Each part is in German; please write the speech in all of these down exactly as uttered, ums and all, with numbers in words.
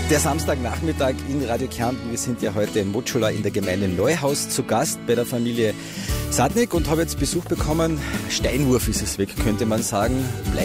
Der Samstagnachmittag in Radio Kärnten. Wir sind ja heute in Motschula in der Gemeinde Neuhaus zu Gast bei der Familie Sadnik und habe jetzt Besuch bekommen. Steinwurf ist es weg, könnte man sagen.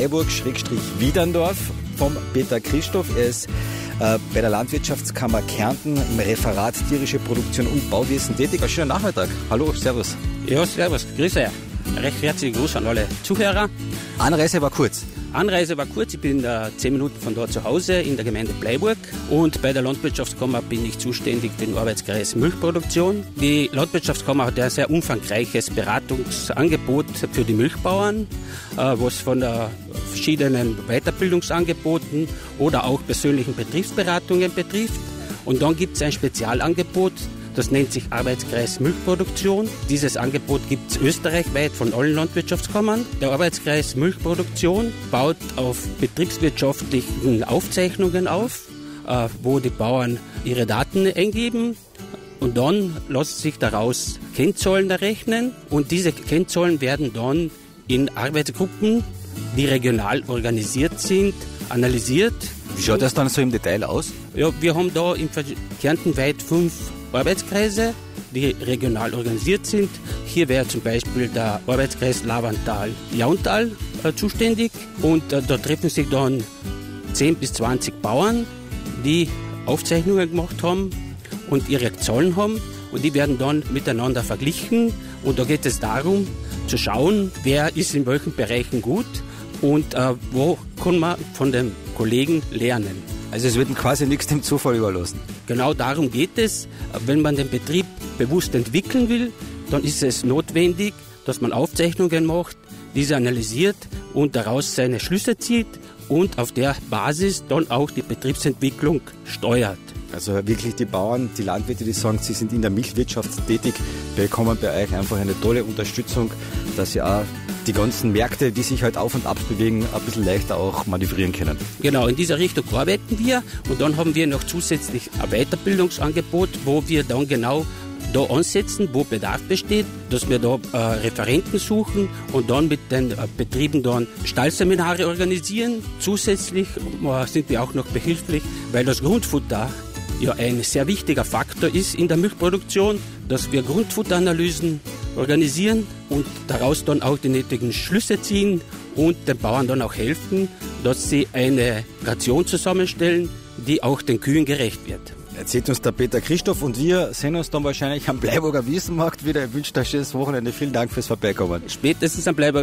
Bleiburg-Wiederndorf vom Peter Christoph. Er ist äh, bei der Landwirtschaftskammer Kärnten im Referat Tierische Produktion und Bauwesen tätig. Einen schönen Nachmittag. Hallo, servus. Ja, servus. Grüße. Recht herzlichen Gruß an alle Zuhörer. Anreise war kurz. Anreise war kurz. Ich bin äh, zehn Minuten von dort zu Hause in der Gemeinde Bleiburg und bei der Landwirtschaftskammer bin ich zuständig für den Arbeitskreis Milchproduktion. Die Landwirtschaftskammer hat ein sehr umfangreiches Beratungsangebot für die Milchbauern, äh, was von der verschiedenen Weiterbildungsangeboten oder auch persönlichen Betriebsberatungen betrifft. Und dann gibt es ein Spezialangebot, das nennt sich Arbeitskreis Milchproduktion. Dieses Angebot gibt es österreichweit von allen Landwirtschaftskammern. Der Arbeitskreis Milchproduktion baut auf betriebswirtschaftlichen Aufzeichnungen auf, äh, wo die Bauern ihre Daten eingeben. Und dann lassen sich daraus Kennzahlen errechnen. Und diese Kennzahlen werden dann in Arbeitsgruppen, die regional organisiert sind, analysiert. Wie schaut das dann so im Detail aus? Ja, wir haben da in Kärnten weit fünf Arbeitskreise, die regional organisiert sind. Hier wäre zum Beispiel der Arbeitskreis Lavantal-Jauntal äh, zuständig und äh, da treffen sich dann zehn bis zwanzig Bauern, die Aufzeichnungen gemacht haben und ihre Zahlen haben und die werden dann miteinander verglichen und da geht es darum zu schauen, wer ist in welchen Bereichen gut und äh, wo kann man von den Kollegen lernen. Also es wird quasi nichts dem Zufall überlassen. Genau darum geht es. Wenn man den Betrieb bewusst entwickeln will, dann ist es notwendig, dass man Aufzeichnungen macht, diese analysiert und daraus seine Schlüsse zieht und auf der Basis dann auch die Betriebsentwicklung steuert. Also wirklich die Bauern, die Landwirte, die sagen, sie sind in der Milchwirtschaft tätig, bekommen bei euch einfach eine tolle Unterstützung, dass sie auch die ganzen Märkte, die sich halt auf und ab bewegen, ein bisschen leichter auch manövrieren können. Genau, in dieser Richtung arbeiten wir und dann haben wir noch zusätzlich ein Weiterbildungsangebot, wo wir dann genau da ansetzen, wo Bedarf besteht, dass wir da äh, Referenten suchen und dann mit den äh, Betrieben dann Stallseminare organisieren. Zusätzlich äh, sind wir auch noch behilflich, weil das Grundfutter ja ein sehr wichtiger Faktor ist in der Milchproduktion, dass wir Grundfutteranalysen organisieren und daraus dann auch die nötigen Schlüsse ziehen und den Bauern dann auch helfen, dass sie eine Ration zusammenstellen, die auch den Kühen gerecht wird. Erzählt uns der Peter Christoph und wir sehen uns dann wahrscheinlich am Bleiburger Wiesenmarkt wieder. Ich wünsche euch ein schönes Wochenende. Vielen Dank fürs Vorbeikommen. Spätestens am Bleiburger